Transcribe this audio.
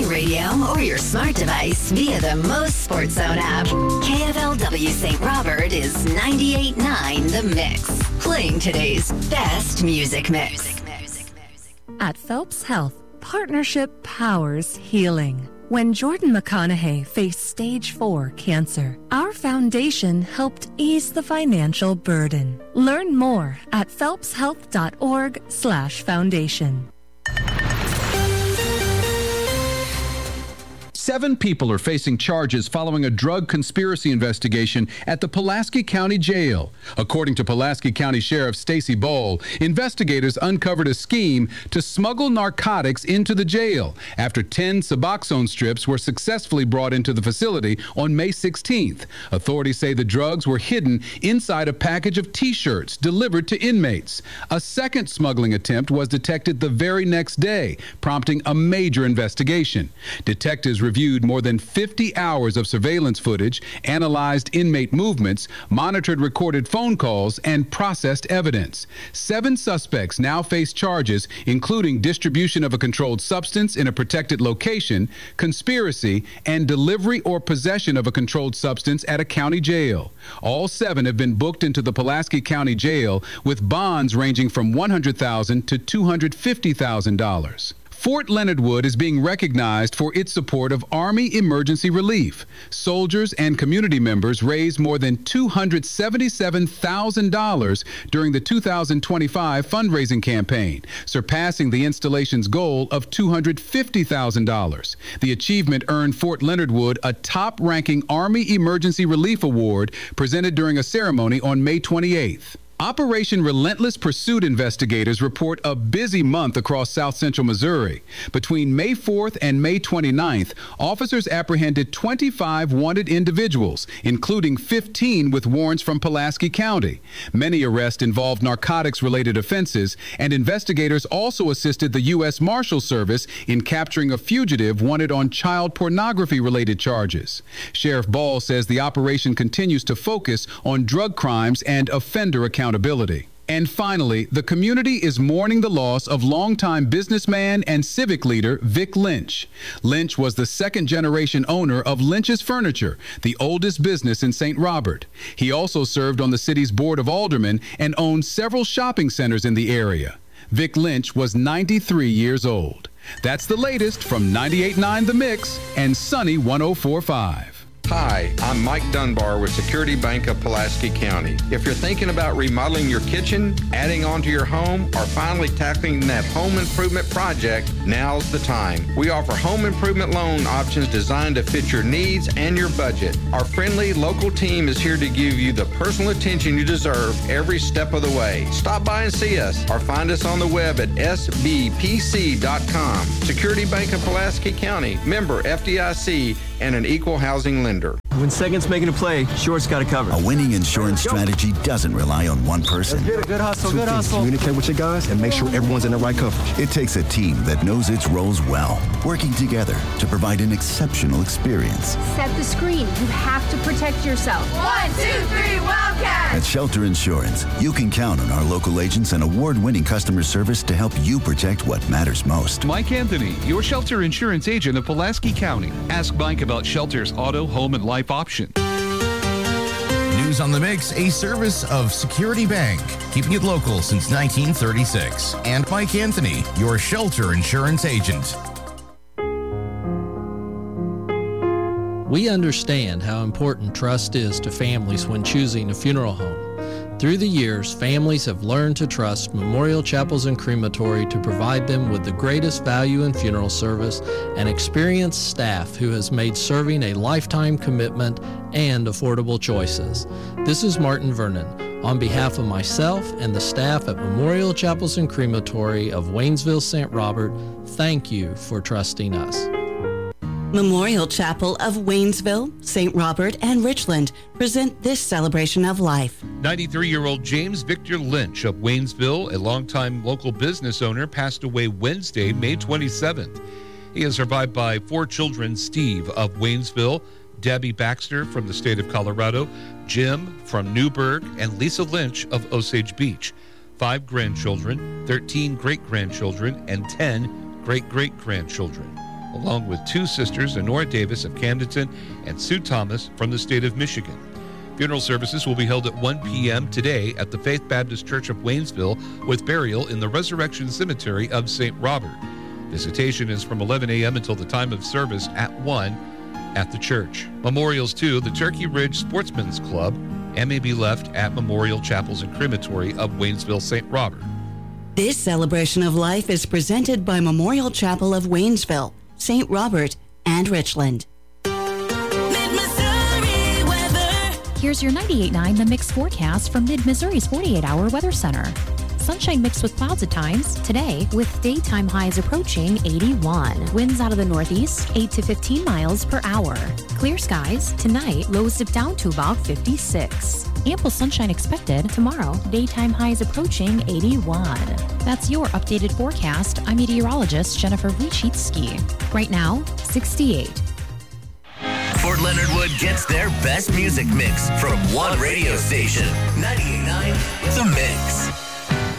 TuneIn Radio or your smart device via the Most Sports Zone app. KFLW St. Robert is 98.9 The Mix. Playing today's best music mix. At Phelps Health, partnership powers healing. When Jordan McConaughey faced stage 4 cancer, our foundation helped ease the financial burden. Learn more at phelpshealth.org/foundation. 7 people are facing charges following a drug conspiracy investigation at the Pulaski County Jail. According to Pulaski County Sheriff Stacy Ball, investigators uncovered a scheme to smuggle narcotics into the jail after 10 Suboxone strips were successfully brought into the facility on May 16th. Authorities say the drugs were hidden inside a package of T-shirts delivered to inmates. A second smuggling attempt was detected the very next day, prompting a major investigation. Detectives reviewed more than 50 hours of surveillance footage, analyzed inmate movements, monitored recorded phone calls, and processed evidence. 7 suspects now face charges, including distribution of a controlled substance in a protected location, conspiracy, and delivery or possession of a controlled substance at a county jail. All 7 have been booked into the Pulaski County Jail with bonds ranging from $100,000 to $250,000. Fort Leonard Wood is being recognized for its support of Army emergency relief. Soldiers and community members raised more than $277,000 during the 2025 fundraising campaign, surpassing the installation's goal of $250,000. The achievement earned Fort Leonard Wood a top-ranking Army Emergency Relief Award presented during a ceremony on May 28th. Operation Relentless Pursuit investigators report a busy month across South Central Missouri. Between May 4th and May 29th, officers apprehended 25 wanted individuals, including 15 with warrants from Pulaski County. Many arrests involved narcotics-related offenses, and investigators also assisted the U.S. Marshal Service in capturing a fugitive wanted on child pornography-related charges. Sheriff Ball says the operation continues to focus on drug crimes and offender accountability. And finally, the community is mourning the loss of longtime businessman and civic leader Vic Lynch. Lynch was the second-generation owner of Lynch's Furniture, the oldest business in St. Robert. He also served on the city's Board of Aldermen and owned several shopping centers in the area. Vic Lynch was 93 years old. That's the latest from 98.9 The Mix and Sunny 104.5. Hi, I'm Mike Dunbar with Security Bank of Pulaski County. If you're thinking about remodeling your kitchen, adding on to your home, or finally tackling that home improvement project, now's the time. We offer home improvement loan options designed to fit your needs and your budget. Our friendly local team is here to give you the personal attention you deserve every step of the way. Stop by and see us or find us on the web at sbpc.com. Security Bank of Pulaski County, member FDIC, and an equal housing lender. When Second's making a play, Short's got it covered. A winning insurance strategy doesn't rely on one person. Good hustle, good hustle. Communicate with your guys and make sure everyone's in the right coverage. It takes a team that knows its roles well, working together to provide an exceptional experience. Set the screen. You have to protect yourself. 1, 2, 3, Wildcat! At Shelter Insurance, you can count on our local agents and award-winning customer service to help you protect what matters most. Mike Anthony, your Shelter Insurance agent of Pulaski County. Ask Mike about Shelter's auto, home, and life option. News on the Mix, a service of Security Bank, keeping it local since 1936. And Mike Anthony, your Shelter Insurance agent. We understand how important trust is to families when choosing a funeral home. Through the years, families have learned to trust Memorial Chapels and Crematory to provide them with the greatest value in funeral service and experienced staff who has made serving a lifetime commitment and affordable choices. This is Martin Vernon. On behalf of myself and the staff at Memorial Chapels and Crematory of Waynesville, St. Robert, thank you for trusting us. Memorial Chapel of Waynesville, St. Robert, and Richland present this celebration of life. 93-year-old James Victor Lynch of Waynesville, a longtime local business owner, passed away Wednesday, May 27th. He is survived by 4 children: Steve of Waynesville, Debbie Baxter from the state of Colorado, Jim from Newburgh, and Lisa Lynch of Osage Beach. 5 grandchildren, 13 great-grandchildren, and 10 great-great-grandchildren. along with two sisters, Honora Davis of Camdenton and Sue Thomas from the state of Michigan. Funeral services will be held at 1 p.m. today at the Faith Baptist Church of Waynesville, with burial in the Resurrection Cemetery of St. Robert. Visitation is from 11 a.m. until the time of service at 1 at the church. Memorials to the Turkey Ridge Sportsman's Club and may be left at Memorial Chapels and Crematory of Waynesville, St. Robert. This celebration of life is presented by Memorial Chapel of Waynesville, St. Robert, and Richland. Here's your 98.9 The Mix forecast from Mid-Missouri's 48-hour Weather Center. Sunshine mixed with clouds at times today, with daytime highs approaching 81. Winds out of the northeast, 8 to 15 miles per hour. Clear skies tonight, lows dip down to about 56. Ample sunshine expected tomorrow, daytime highs approaching 81. That's your updated forecast. I'm meteorologist Jennifer Wojcicki. Right now, 68. Fort Leonard Wood gets their best music mix from one radio station. 98.9 The Mix.